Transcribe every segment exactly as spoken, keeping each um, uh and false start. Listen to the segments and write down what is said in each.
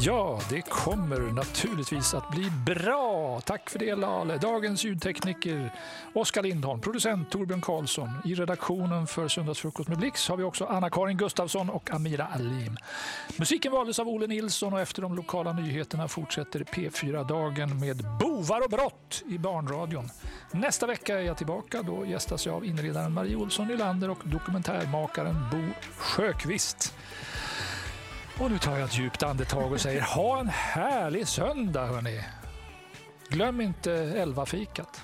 Ja, det kommer naturligtvis att bli bra. Tack för det, Lale. Dagens ljudtekniker Oskar Lindholm, producent Torbjörn Karlsson. I redaktionen för Söndagsfrukost med Blix har vi också Anna-Karin Gustafsson och Amira Alim. Musiken valdes av Olle Nilsson och efter de lokala nyheterna fortsätter P fyra-dagen med Bovar och brott i barnradion. Nästa vecka är jag tillbaka. Då gästas jag av inredaren Marie Olsson Nylander och dokumentärmakaren Bo Sjöqvist. Och nu tar jag ett djupt andetag och säger ha en härlig söndag, hörni. Glöm inte elva-fikat.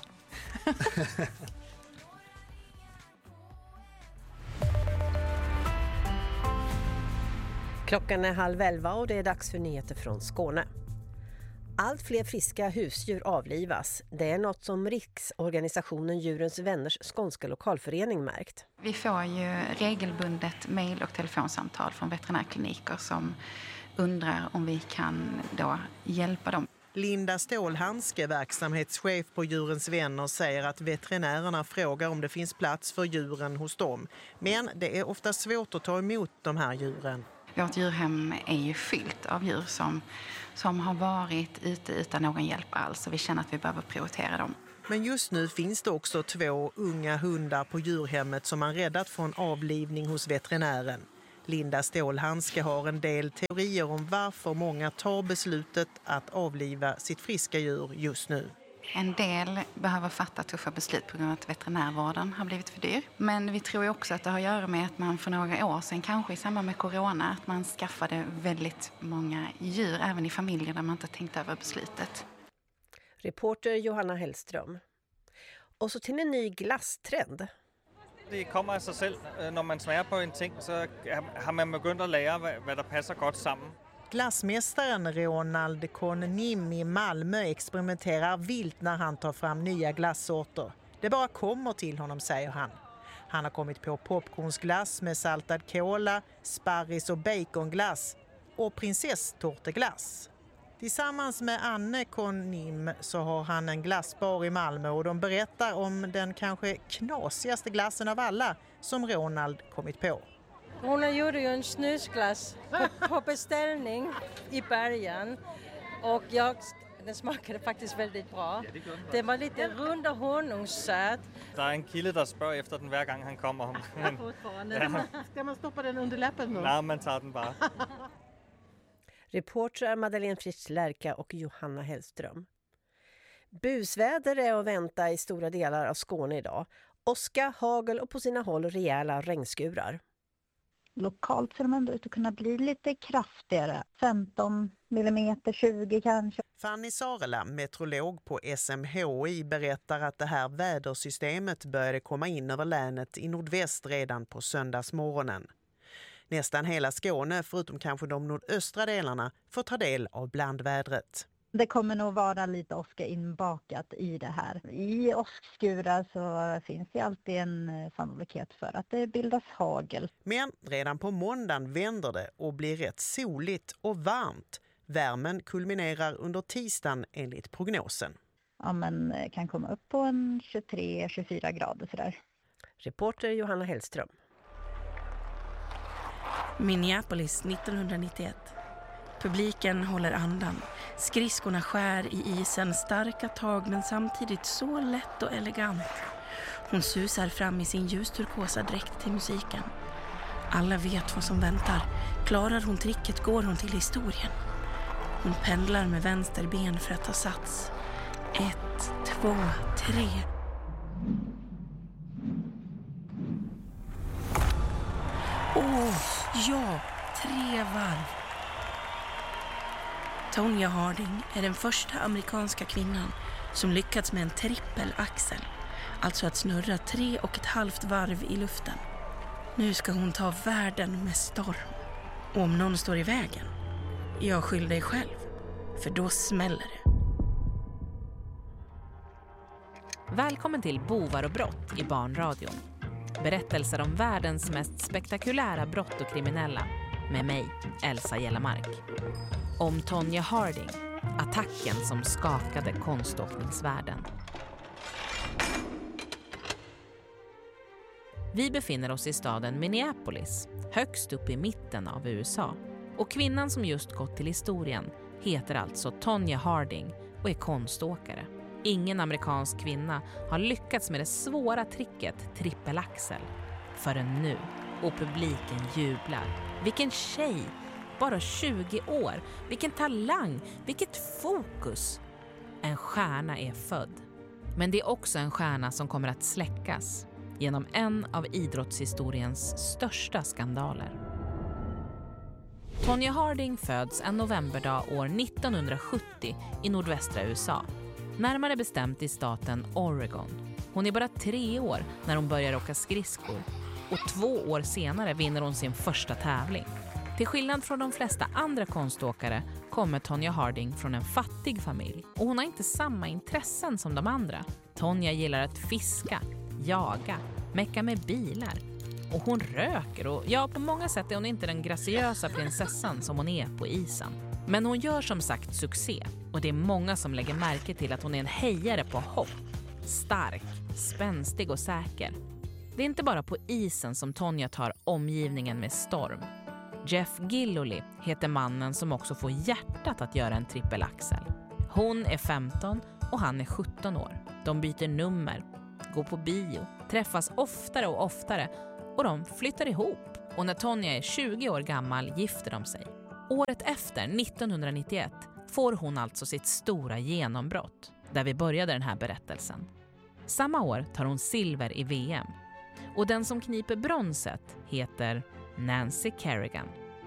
Klockan är halv elva och det är dags för nyheter från Skåne. Allt fler friska husdjur avlivas. Det är något som Riksorganisationen Djurens Vänners skånska lokalförening märkt. Vi får ju regelbundet mejl och telefonsamtal från veterinärkliniker som undrar om vi kan då hjälpa dem. Linda Stålhandske, verksamhetschef på Djurens Vänner, säger att veterinärerna frågar om det finns plats för djuren hos dem. Men det är ofta svårt att ta emot de här djuren. Vårt djurhem är ju fyllt av djur som, som har varit ute utan någon hjälp alls. Och vi känner att vi behöver prioritera dem. Men just nu finns det också två unga hundar på djurhemmet som man räddat från avlivning hos veterinären. Linda Stålhandske har en del teorier om varför många tar beslutet att avliva sitt friska djur just nu. En del behöver fatta tuffa beslut på grund av att veterinärvården har blivit för dyr. Men vi tror ju också att det har att göra med att man för några år sedan, kanske i samband med corona, att man skaffade väldigt många djur, även i familjer där man inte tänkt över beslutet. Reporter Johanna Hellström. Och så till en ny glasstrend. Det kommer av sig själv. När man smager på en ting så har man börjat att lära vad det passar gott samman. Glassmästaren Ronald Konim i Malmö experimenterar vilt när han tar fram nya glassorter. Det bara kommer till honom, säger han. Han har kommit på popcornsglass med saltad kola, sparris och baconglass och prinsesstårteglass. Tillsammans med Anne Konim så har han en glassbar i Malmö och de berättar om den kanske knasigaste glassen av alla som Ronald kommit på. Hon gjorde ju en snusglass på, på beställning i början och jag, den smakade faktiskt väldigt bra. Ja, det, det var lite rund och honungssöt. Det är en kille där spör efter den varje gång han kommer. Ja. Ska man stoppa den under läppen då? Nej, man tar den bara. Reportrar Madeleine Fritz-Lärka och Johanna Hellström. Busväder är att vänta i stora delar av Skåne idag. Åska, hagel och på sina håll rejäla regnskurar. Lokalt ser de ändå ut att kunna bli lite kraftigare. femton millimeter, tjugo kanske. Fanny Sarela, meteorolog på S M H I, berättar att det här vädersystemet började komma in över länet i nordväst redan på söndagsmorgonen. Nästan hela Skåne, förutom kanske de nordöstra delarna, får ta del av blandvädret. Det kommer nog vara lite åska inbakat i det här. I åskskurar så finns det alltid en sannolikhet för att det bildas hagel. Men redan på måndagen vänder det och blir rätt soligt och varmt. Värmen kulminerar under tisdagen enligt prognosen. Ja, men kan komma upp på en tjugotre till tjugofyra grader sådär. Reporter Johanna Hellström. Minneapolis nittonhundranittioett. Publiken håller andan. Skridskorna skär i isen, starka tag men samtidigt så lätt och elegant. Hon susar fram i sin ljusturkosa dräkt till musiken. Alla vet vad som väntar. Klarar hon tricket går hon till historien. Hon pendlar med vänster ben för att ta sats. Ett, två, tre. Åh, oh, ja, tre varv. Tonya Harding är den första amerikanska kvinnan som lyckats med en trippelaxel, alltså att snurra tre och ett halvt varv i luften. Nu ska hon ta världen med storm. Och om någon står i vägen, jag skyller dig själv, för då smäller det. Välkommen till Bovar och brott i barnradion. Berättelser om världens mest spektakulära brott och kriminella med mig, Elsa Gällamark. Om Tonya Harding, attacken som skakade konståkningsvärlden. Vi befinner oss i staden Minneapolis, högst upp i mitten av U S A. Och kvinnan som just gått till historien heter alltså Tonya Harding och är konståkare. Ingen amerikansk kvinna har lyckats med det svåra tricket trippelaxel förrän nu, och publiken jublar. Vilken tjej! Bara tjugo år. Vilken talang! Vilket fokus! En stjärna är född. Men det är också en stjärna som kommer att släckas genom en av idrottshistoriens största skandaler. Tonya Harding föds en novemberdag år nittonhundrasjuttio i nordvästra U S A. Närmare bestämt i staten Oregon. Hon är bara tre år när hon börjar åka skridskor. Och två år senare vinner hon sin första tävling. Till skillnad från de flesta andra konståkare kommer Tonya Harding från en fattig familj. Och hon har inte samma intressen som de andra. Tonya gillar att fiska, jaga, mecka med bilar. Och hon röker och ja, på många sätt är hon inte den graciösa prinsessan som hon är på isen. Men hon gör som sagt succé och det är många som lägger märke till att hon är en hejare på hopp. Stark, spänstig och säker. Det är inte bara på isen som Tonya tar omgivningen med storm. Jeff Gillooly heter mannen som också får hjärtat att göra en trippelaxel. Hon är femton och han är sjutton år. De byter nummer, går på bio, träffas oftare och oftare och de flyttar ihop. Och när Tonya är tjugo år gammal gifter de sig. Året efter, nittonhundranittioett, får hon alltså sitt stora genombrott, där vi började den här berättelsen. Samma år tar hon silver i V M. Och den som kniper bronset heter Nancy Kerrigan.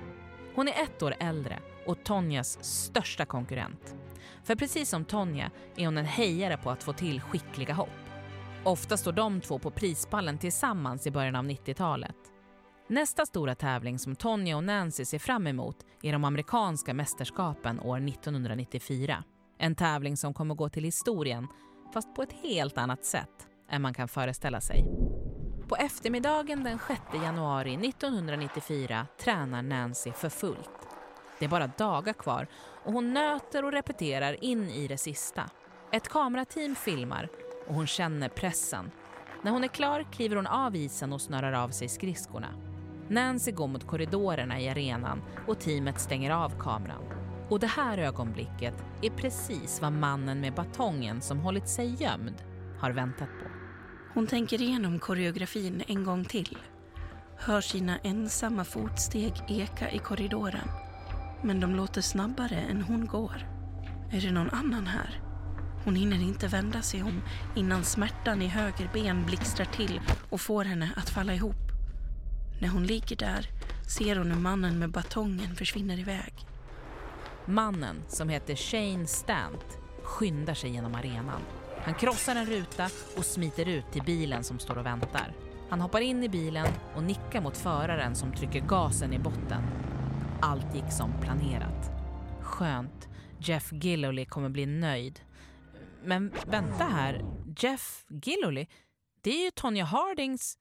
Hon är ett år äldre och Tonyas största konkurrent. För precis som Tonya är hon en hejare på att få till skickliga hopp. Ofta står de två på prispallen tillsammans i början av nittiotalet. Nästa stora tävling som Tonya och Nancy ser fram emot är de amerikanska mästerskapen år nittonhundranittiofyra. En tävling som kommer gå till historien, fast på ett helt annat sätt än man kan föreställa sig. På eftermiddagen den sjätte januari nittonhundranittiofyra tränar Nancy för fullt. Det är bara dagar kvar och hon nöter och repeterar in i det sista. Ett kamerateam filmar och hon känner pressen. När hon är klar kliver hon av isen och snörar av sig skridskorna. Nancy går mot korridorerna i arenan och teamet stänger av kameran. Och det här ögonblicket är precis vad mannen med batongen som hållit sig gömd har väntat på. Hon tänker igenom koreografin en gång till. Hör sina ensamma fotsteg eka i korridoren. Men de låter snabbare än hon går. Är det någon annan här? Hon hinner inte vända sig om innan smärtan i höger ben blixtrar till och får henne att falla ihop. När hon ligger där ser hon hur mannen med batongen försvinner iväg. Mannen, som heter Shane Stant, skyndar sig genom arenan. Han krossar en ruta och smiter ut till bilen som står och väntar. Han hoppar in i bilen och nickar mot föraren som trycker gasen i botten. Allt gick som planerat. Skönt. Jeff Gillooly kommer bli nöjd. Men vänta här. Jeff Gillooly? Det är ju Tonya Hardings...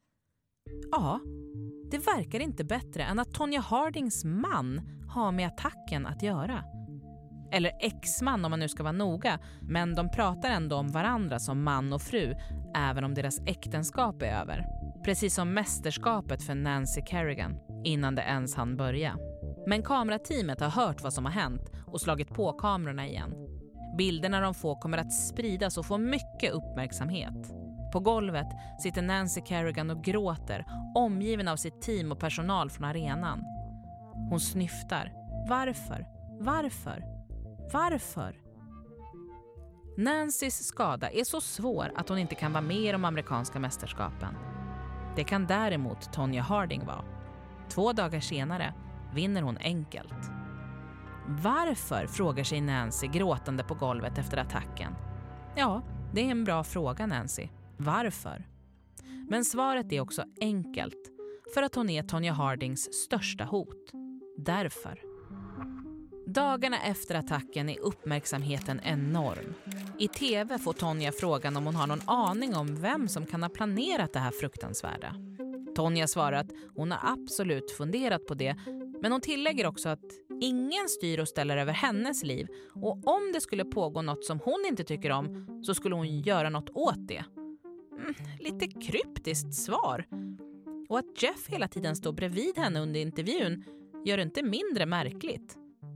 Ja, det verkar inte bättre än att Tonya Hardings man har med attacken att göra. Eller ex-man om man nu ska vara noga. Men de pratar ändå om varandra som man och fru, även om deras äktenskap är över. Precis som mästerskapet för Nancy Kerrigan, innan det ens hann börja. Men kamerateamet har hört vad som har hänt och slagit på kamerorna igen. Bilderna de får kommer att spridas och få mycket uppmärksamhet. På golvet sitter Nancy Kerrigan och gråter, omgiven av sitt team och personal från arenan. Hon snyftar. Varför? Varför? Varför? Nancys skada är så svår att hon inte kan vara med i de amerikanska mästerskapen. Det kan däremot Tonya Harding vara. Två dagar senare vinner hon enkelt. Varför, frågar sig Nancy gråtande på golvet efter attacken. Ja, det är en bra fråga, Nancy. Varför? Men svaret är också enkelt. För att hon är Tonya Hardings största hot. Därför. Dagarna efter attacken är uppmärksamheten enorm. I tv får Tonya frågan om hon har någon aning om vem som kan ha planerat det här fruktansvärda. Tonya svarar att hon har absolut funderat på det, men hon tillägger också att ingen styr och ställer över hennes liv, och om det skulle pågå något som hon inte tycker om så skulle hon göra något åt det. Mm, lite kryptiskt svar. Och att Jeff hela tiden står bredvid henne under intervjun gör det inte mindre märkligt.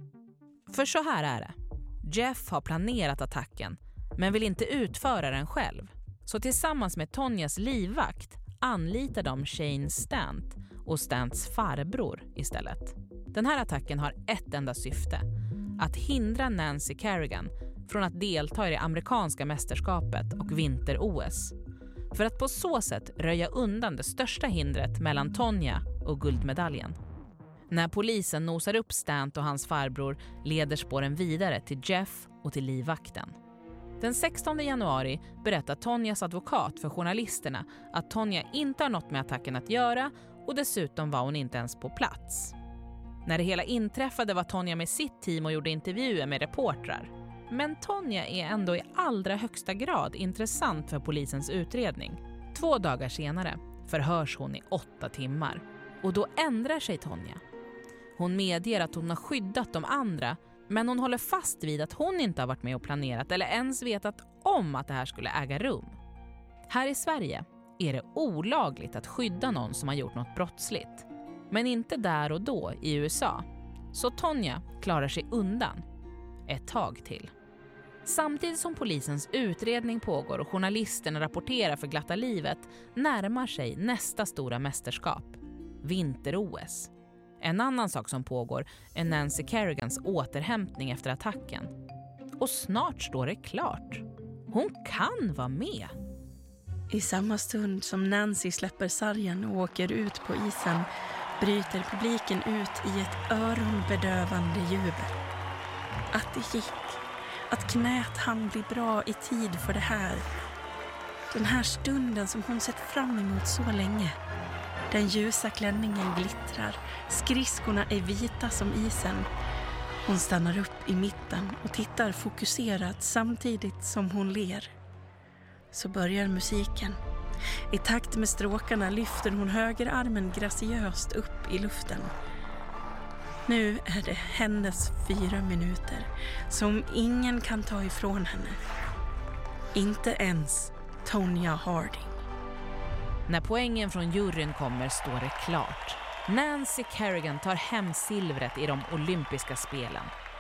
För så här är det. Jeff har planerat attacken men vill inte utföra den själv. Så tillsammans med Tonjas livvakt anlitar de Shane Stant och Stants farbror istället. Den här attacken har ett enda syfte. Att hindra Nancy Kerrigan från att delta i det amerikanska mästerskapet och vinter-O S. För att på så sätt röja undan det största hindret mellan Tonja och guldmedaljen. När polisen nosar upp Stant och hans farbror leder spåren vidare till Jeff och till livvakten. Den sextonde januari berättar Tonjas advokat för journalisterna att Tonja inte har något med attacken att göra och dessutom var hon inte ens på plats. När det hela inträffade var Tonja med sitt team och gjorde intervjuer med reportrar. Men Tonja är ändå i allra högsta grad intressant för polisens utredning. Två dagar senare förhörs hon i åtta timmar. Och då ändrar sig Tonja. Hon medger att hon har skyddat de andra, men hon håller fast vid att hon inte har varit med och planerat eller ens vetat om att det här skulle äga rum. Här i Sverige är det olagligt att skydda någon som har gjort något brottsligt. Men inte där och då i U S A. Så Tonja klarar sig undan. Ett tag till. Samtidigt som polisens utredning pågår och journalisterna rapporterar för glatta livet närmar sig nästa stora mästerskap. Vinter-O S. En annan sak som pågår är Nancy Kerrigans återhämtning efter attacken. Och snart står det klart. Hon kan vara med. I samma stund som Nancy släpper sargen och åker ut på isen bryter publiken ut i ett öronbedövande jubel. Att det gick. Att knät hann bli bra i tid för det här. Den här stunden som hon sett fram emot så länge. Den ljusa klänningen glittrar. Skridskorna är vita som isen. Hon stannar upp i mitten och tittar fokuserat samtidigt som hon ler. Så börjar musiken. I takt med stråkarna lyfter hon högerarmen graciöst upp i luften. Nu är det hennes fyra minuter som ingen kan ta ifrån henne. Inte ens Tonya Harding. När poängen från juryn kommer står det klart. Nancy Kerrigan tar hem silvret i de olympiska spelen.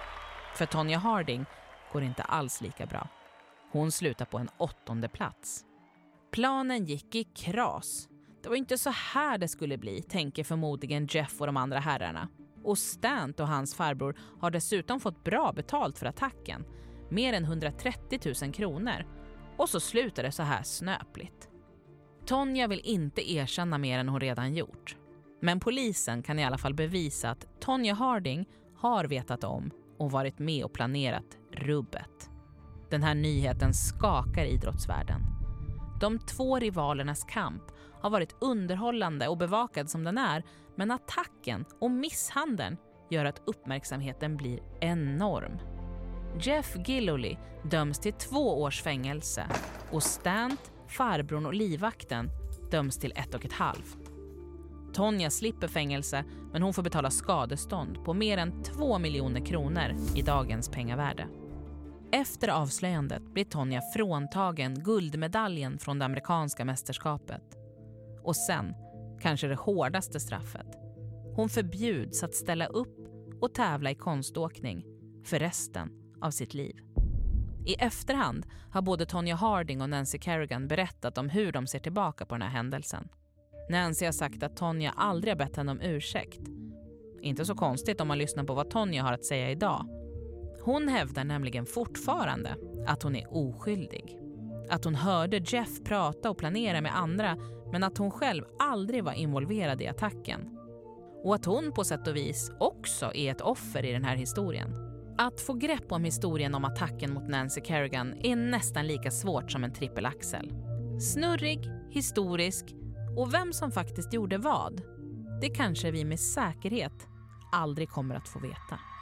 För Tonya Harding går inte alls lika bra. Hon slutar på en åttonde plats. Planen gick i kras. Det var inte så här det skulle bli, tänker förmodligen Jeff och de andra herrarna. Och Stant och hans farbror har dessutom fått bra betalt för attacken. Mer än hundratrettio tusen kronor. Och så slutar det så här snöpligt. Tonja vill inte erkänna mer än hon redan gjort. Men polisen kan i alla fall bevisa att Tonya Harding har vetat om och varit med och planerat rubbet. Den här nyheten skakar idrottsvärlden. De två rivalernas kamp har varit underhållande och bevakad som den är, men attacken och misshandeln gör att uppmärksamheten blir enorm. Jeff Gillooly döms till två års fängelse och Stant, farbrorn och livvakten döms till ett och ett halvt. Tonja slipper fängelse, men hon får betala skadestånd på mer än två miljoner kronor i dagens pengavärde. Efter avslöjandet blir Tonja fråntagen guldmedaljen från det amerikanska mästerskapet. Och sen, kanske det hårdaste straffet. Hon förbjuds att ställa upp och tävla i konståkning för resten av sitt liv. I efterhand har både Tonya Harding och Nancy Kerrigan berättat om hur de ser tillbaka på den här händelsen. Nancy har sagt att Tonja aldrig har bett henne om ursäkt. Inte så konstigt om man lyssnar på vad Tonja har att säga idag. Hon hävdar nämligen fortfarande att hon är oskyldig. Att hon hörde Jeff prata och planera med andra, men att hon själv aldrig var involverad i attacken. Och att hon på sätt och vis också är ett offer i den här historien. Att få grepp om historien om attacken mot Nancy Kerrigan är nästan lika svårt som en trippelaxel. Snurrig, historisk och vem som faktiskt gjorde vad, det kanske vi med säkerhet aldrig kommer att få veta.